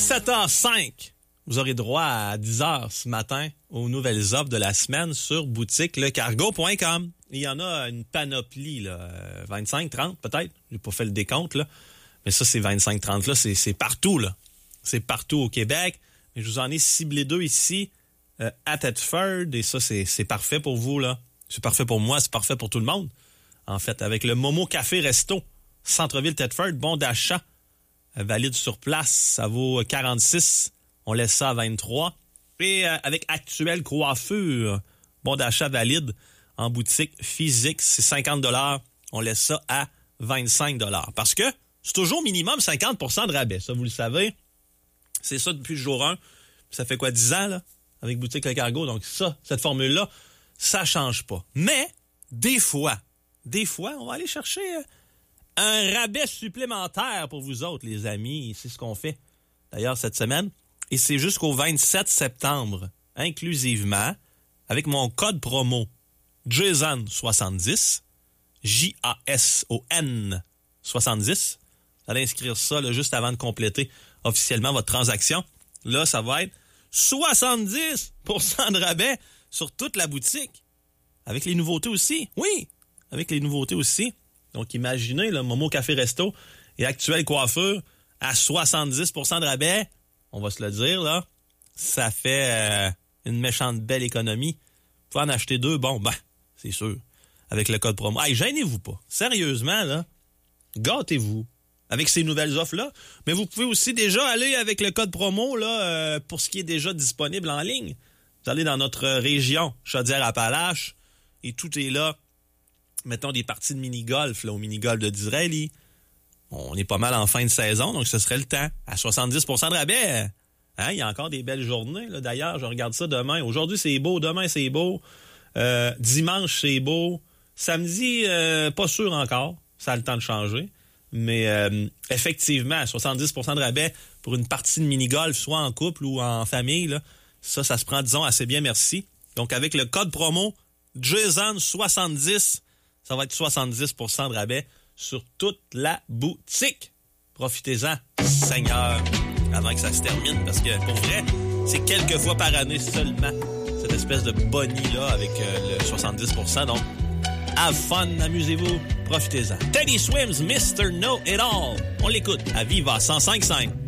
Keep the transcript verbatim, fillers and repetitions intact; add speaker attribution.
Speaker 1: sept heures cinq, vous aurez droit à dix heures ce matin aux nouvelles offres de la semaine sur boutique le cargo point com. Il y en a une panoplie, là, vingt-cinq, trente peut-être. J'ai pas fait le décompte, là. Mais ça, c'est vingt-cinq, trente, là. C'est, c'est partout, là. C'est partout au Québec. Mais je vous en ai ciblé deux ici, euh, à Thetford. Et ça, c'est, c'est parfait pour vous, là. C'est parfait pour moi, c'est parfait pour tout le monde. En fait, avec le Momo Café Resto, centre-ville Thetford, bon d'achat, valide sur place, ça vaut quarante-six. On laisse ça à vingt-trois. Et euh, avec Actuelle Coiffure, bon d'achat valide en boutique physique, c'est cinquante dollars. On laisse ça à vingt-cinq dollars. Parce que c'est toujours minimum cinquante pour cent de rabais, ça, vous le savez. C'est ça depuis le jour un. Ça fait quoi, dix ans, là, avec Boutique Le Cargo? Donc ça, cette formule-là, ça change pas. Mais, des fois, des fois, on va aller chercher un rabais supplémentaire pour vous autres, les amis. C'est ce qu'on fait, d'ailleurs, cette semaine. Et c'est jusqu'au vingt-sept septembre, inclusivement, avec mon code promo Jason soixante-dix, J A S O N soixante-dix. Vous allez inscrire ça là, juste avant de compléter officiellement votre transaction. Là, ça va être soixante-dix pour cent de rabais sur toute la boutique. Avec les nouveautés aussi. Oui, avec les nouveautés aussi. Donc, imaginez, le Momo Café Resto et Actuelle Coiffure à soixante-dix pour cent de rabais. On va se le dire, là. Ça fait euh, une méchante belle économie. Vous pouvez en acheter deux, bon, ben, c'est sûr. Avec le code promo. Hey, gênez-vous pas. Sérieusement, là, gâtez-vous avec ces nouvelles offres-là. Mais vous pouvez aussi déjà aller avec le code promo, là, euh, pour ce qui est déjà disponible en ligne. Vous allez dans notre région, Chaudière-Appalaches, et tout est là. Mettons des parties de mini-golf, là, au mini-golf de Disraeli. On est pas mal en fin de saison, donc ce serait le temps. À soixante-dix pour cent de rabais, hein, il y a encore des belles journées. Là. D'ailleurs, je regarde ça demain. Aujourd'hui, c'est beau. Demain, c'est beau. Euh, dimanche, c'est beau. Samedi, euh, pas sûr encore. Ça a le temps de changer. Mais euh, effectivement, à soixante-dix pour cent de rabais pour une partie de mini-golf, soit en couple ou en famille, là, ça, ça se prend, disons, assez bien, merci. Donc, avec le code promo Jason soixante-dix, ça va être soixante-dix pour cent de rabais sur toute la boutique. Profitez-en, Seigneur, avant que ça se termine, parce que pour vrai, c'est quelques fois par année seulement, cette espèce de boni-là avec euh, le soixante-dix pour cent. Donc, have fun, amusez-vous, profitez-en. Teddy Swims, mister Know It All. On l'écoute à Viva cent cinq virgule cinq.